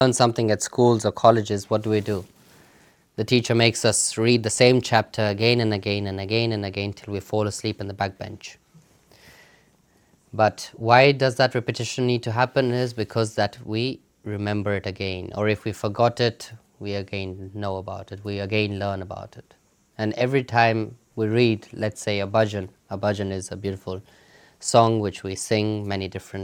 Learn something at schools or colleges, what do? The teacher makes us read the same chapter again and again and again and again till we fall asleep in the back bench. But why does that repetition need to happen is because that we remember it again, or if we forgot it, we again know about it, we again learn about it. And every time we read, let's say a bhajan is a beautiful song which we sing, many different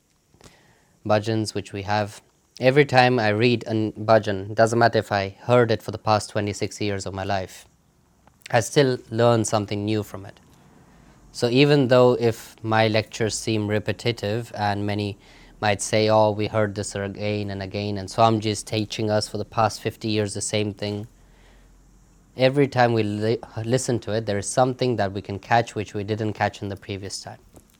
bhajans which we have. Every time I read a bhajan, doesn't matter if I heard it for the past 26 years of my life, I still learn something new from it. So even though if my lectures seem repetitive and many might say, oh, we heard this again and again, and Swamiji is teaching us for the past 50 years the same thing, every time we listen to it, there is something that we can catch which we didn't catch in the previous time.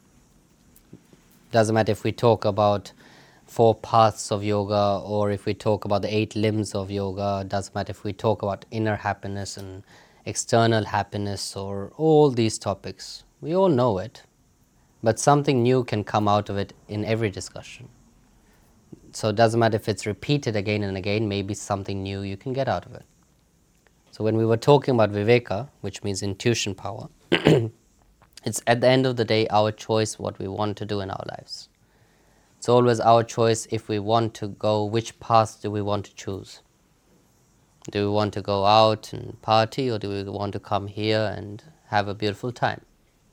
Doesn't matter if we talk about 4 paths of yoga, or if we talk about the 8 limbs of yoga, doesn't matter if we talk about inner happiness and external happiness, or all these topics. We all know it, but something new can come out of it in every discussion. So it doesn't matter if it's repeated again and again, maybe something new you can get out of it. So when we were talking about viveka, which means intuition power, it's at the end of the day our choice what we want to do in our lives. It's always our choice if we want to go, which path do we want to choose. Do we want to go out and party, or do we want to come here and have a beautiful time?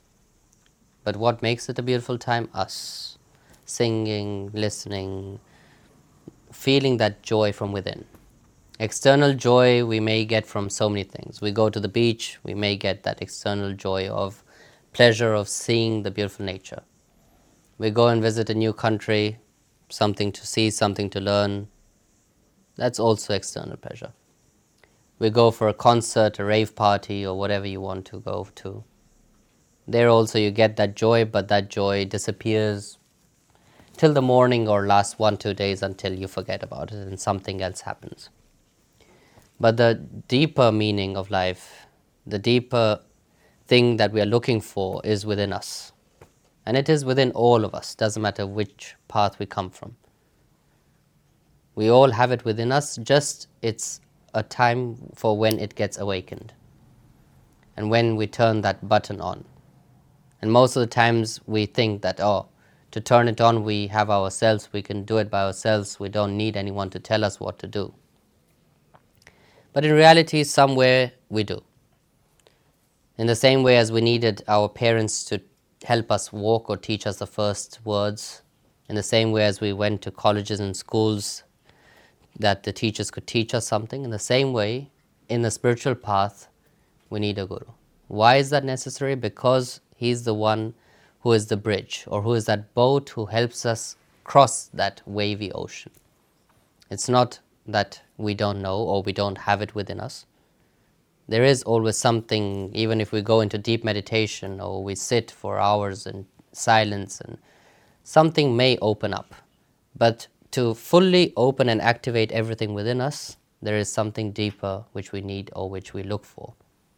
But what makes it a beautiful time? Us. Singing, listening, feeling that joy from within. External joy we may get from so many things. We go to the beach, we may get that external joy of pleasure of seeing the beautiful nature. We go and visit a new country, something to see, something to learn. That's also external pleasure. We go for a concert, a rave party, or whatever you want to go to. There also you get that joy, but that joy disappears till the morning or last 1-2 days until you forget about it and something else happens. But the deeper meaning of life, the deeper thing that we are looking for is within us. And it is within all of us, doesn't matter which path we come from. We all have it within us, just it's a time for when it gets awakened and when we turn that button on. And most of the times we think that, oh, to turn it on we have ourselves, we can do it by ourselves, we don't need anyone to tell us what to do. But in reality, somewhere we do. In the same way as we needed our parents to help us walk or teach us the first words, in the same way as we went to colleges and schools that the teachers could teach us something, in the same way, in the spiritual path, we need a guru. Why is that necessary? Because he's the one who is the bridge, or who is that boat who helps us cross that wavy ocean. It's not that we don't know or we don't have it within us. There is always something, even if we go into deep meditation or we sit for hours in silence, and something may open up. But to fully open and activate everything within us, there is something deeper which we need or which we look for.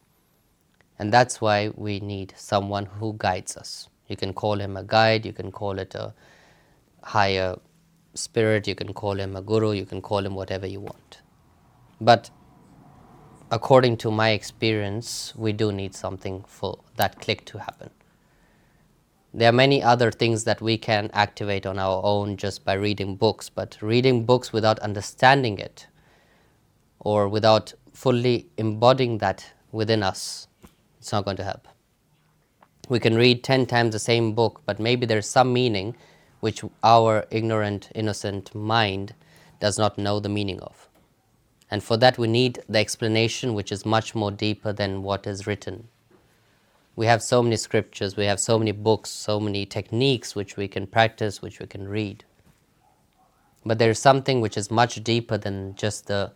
And that's why we need someone who guides us. You can call him a guide, you can call it a higher spirit, you can call him a guru, you can call him whatever you want. But according to my experience, we do need something for that click to happen. There are many other things that we can activate on our own just by reading books, but reading books without understanding it or without fully embodying that within us, it's not going to help. We can read 10 times the same book, but maybe there's some meaning which our ignorant, innocent mind does not know the meaning of. And for that we need the explanation which is much more deeper than what is written. We have so many scriptures, we have so many books, so many techniques which we can practice, which we can read. But there is something which is much deeper than just the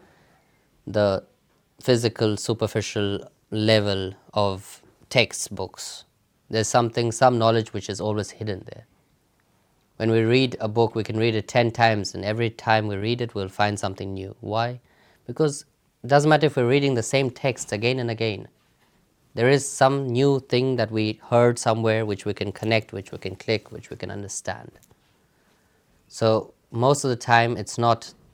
physical, superficial level of textbooks. There's something, some knowledge which is always hidden there. When we read a book, we can read it 10 times, and every time we read it, we'll find something new. Why? Because it doesn't matter if we're reading the same text again and again. There is some new thing that we heard somewhere which we can connect, which we can click, which we can understand. So most of the time it's not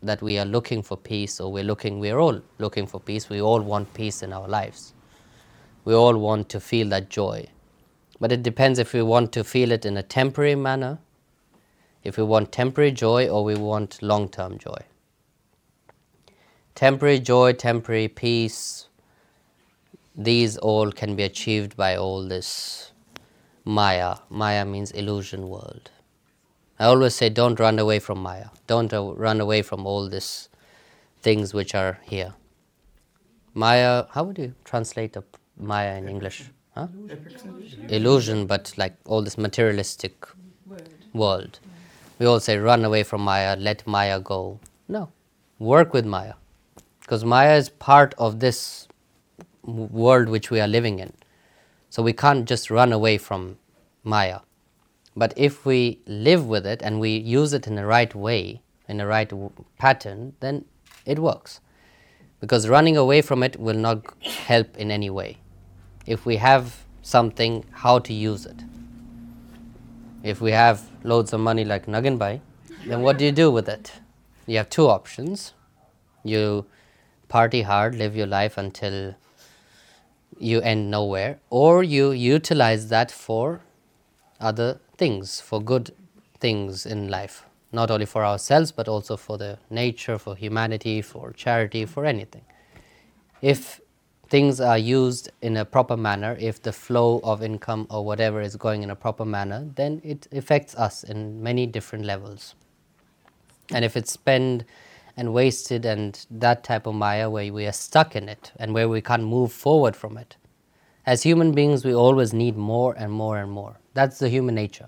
that we are looking for peace, or we're all looking for peace. We all want peace in our lives. We all want to feel that joy. But it depends if we want to feel it in a temporary manner, if we want temporary joy, or we want long-term joy. Temporary joy, temporary peace, these all can be achieved by all this Maya. Maya means illusion world. I always say, don't run away from Maya. Don't run away from all these things which are here. Maya, how would you translate Maya in English? Huh? Illusion, but like all this materialistic world. We all say, run away from Maya, let Maya go. No, work with Maya. Because Maya is part of this world which we are living in. So we can't just run away from Maya. But if we live with it and we use it in the right way, in the right pattern, then it works. Because running away from it will not help in any way. If we have something, how to use it. If we have loads of money like Naginbhai, then what do you do with it? You have two options. You party hard, live your life until you end nowhere, or you utilize that for other things, for good things in life, not only for ourselves but also for the nature, for humanity, for charity, for anything. If things are used in a proper manner, if the flow of income or whatever is going in a proper manner, then it affects us in many different levels. And if it's spent and wasted and that type of Maya where we are stuck in it and where we can't move forward from it, as human beings we always need more and more and more. That's the human nature.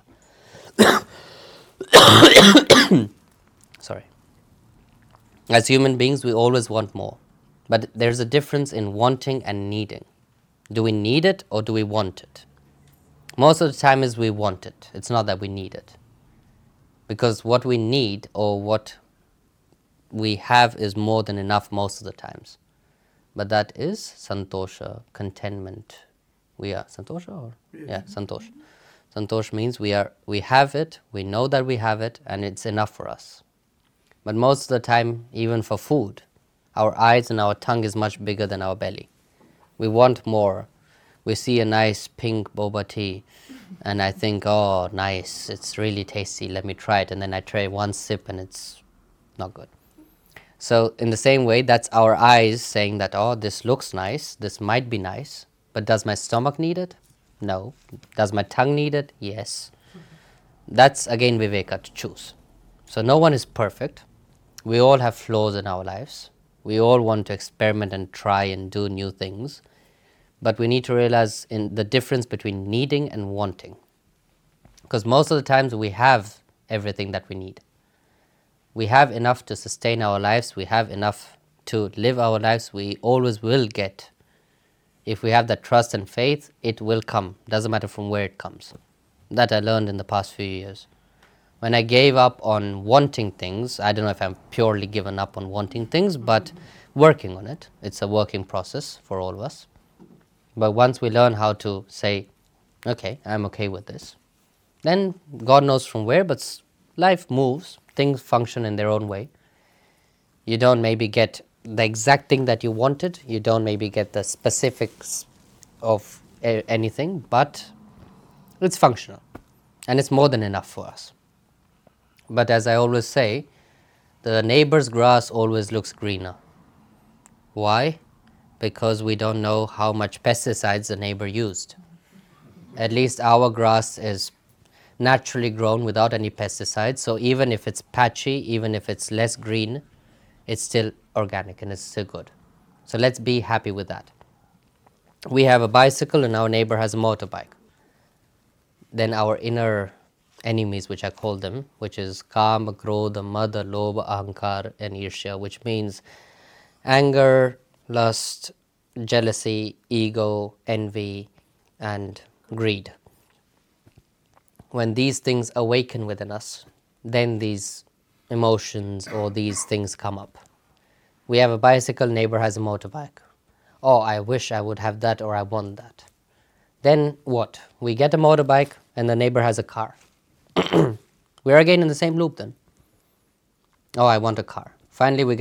Sorry. As human beings we always want more. But there's a difference in wanting and needing. Do we need it or do we want it? Most of the time is we want it. It's not that we need it. Because what we need or what we have is more than enough most of the times. But that is santosha, contentment. We are santosha or? Yeah, santosh. Santosh means we have it, we know that we have it, and it's enough for us. But most of the time, even for food, our eyes and our tongue is much bigger than our belly. We want more. We see a nice pink boba tea, and I think, oh, nice, it's really tasty, let me try it. And then I try one sip and it's not good. So in the same way, that's our eyes saying that, oh, this looks nice, this might be nice, but does my stomach need it? No. Does my tongue need it? Yes. That's again Viveka, to choose. So no one is perfect. We all have flaws in our lives. We all want to experiment and try and do new things. But we need to realize in the difference between needing and wanting. Because most of the times we have everything that we need. We have enough to sustain our lives. We have enough to live our lives. We always will get. If we have that trust and faith, it will come. Doesn't matter from where it comes. That I learned in the past few years. When I gave up on wanting things, I don't know if I'm purely given up on wanting things, but working on it. It's a working process for all of us. But once we learn how to say, okay, I'm okay with this, then God knows from where, but life moves. Things function in their own way. You don't maybe get the exact thing that you wanted. You don't maybe get the specifics of anything, but it's functional. And it's more than enough for us. But as I always say, the neighbor's grass always looks greener. Why? Because we don't know how much pesticides the neighbor used. At least our grass is naturally grown without any pesticides. So even if it's patchy, even if it's less green, it's still organic and it's still good. So let's be happy with that. We have a bicycle and our neighbor has a motorbike. Then our inner enemies, which I call them, which is Kama, Krodha, Mada, Lobha, Ahankar and Irsha, which means anger, lust, jealousy, ego, envy and greed. When these things awaken within us, then these emotions or these things come up. We have a bicycle, neighbor has a motorbike. Oh, I wish I would have that or I want that. Then what? We get a motorbike and the neighbor has a car. We're again in the same loop then. Oh, I want a car. Finally, we